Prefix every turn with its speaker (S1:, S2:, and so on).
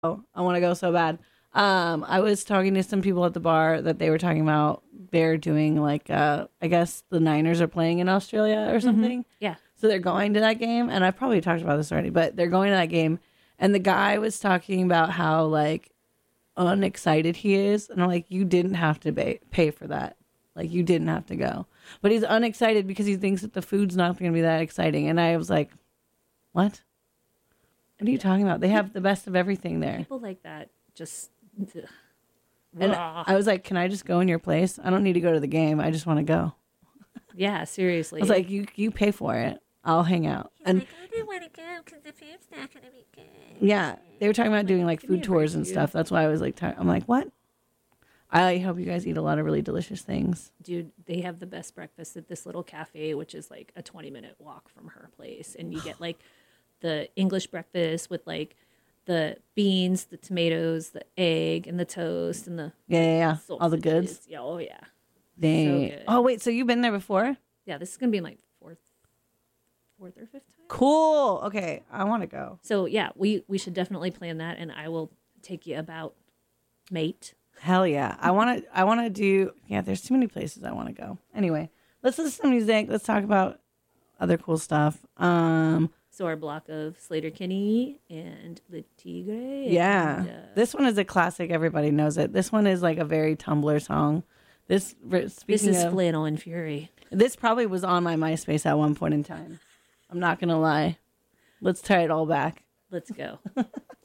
S1: I want to go so bad. I was talking to some people at the bar that they were talking about they're doing like I guess the Niners are playing in Australia or something.
S2: Yeah.
S1: So they're going to that game, and I've probably talked about this already, but they're going to that game, and the guy was talking about how like unexcited he is, and I'm like, you didn't have to pay for that. Like you didn't have to go, but he's unexcited because he thinks that the food's not going to be that exciting. And I was like, what? What are you talking about? They have the best of everything there.
S2: People like that just.
S1: And I was like, can I just go in your place? I don't need to go to the game. I just want to go.
S2: Yeah, seriously.
S1: I was like, you pay for it. I'll hang out. And
S3: Like, I didn't want to go because the food's not going to be good.
S1: yeah, they were talking about doing like
S2: Give me
S1: food
S2: a
S1: tours
S2: break,
S1: and
S2: dude.
S1: stuff. That's why I was like, I'm like, what? I hope you guys eat a lot of really delicious things.
S2: Dude, they have the best breakfast at this little cafe, which is like a 20-minute walk from her place. And you get like the English breakfast with like the beans, the tomatoes, the egg, and the toast, and the
S1: Yeah. All the goods.
S2: sausages. Yeah, oh yeah.
S1: Dang.
S2: good.
S1: Oh wait, so you've been there before?
S2: Yeah, this is gonna be my fourth or fifth time.
S1: Cool. Okay, I want to go.
S2: So yeah, we should definitely plan that, and I will take you about, mate.
S1: Hell yeah. I want to do, yeah, there's too many places I want to go. Anyway, let's listen to music. Let's talk about other cool stuff.
S2: So our block of Slater Kinney and Le Tigre.
S1: Yeah.
S2: And,
S1: This one is a classic. Everybody knows it. This one is like a very Tumblr song.
S2: this
S1: Speaking
S2: is
S1: of,
S2: Flannel and Fury.
S1: this probably was on my MySpace at one point in time. I'm not going to lie. Let's tie it all back.
S2: Let's go.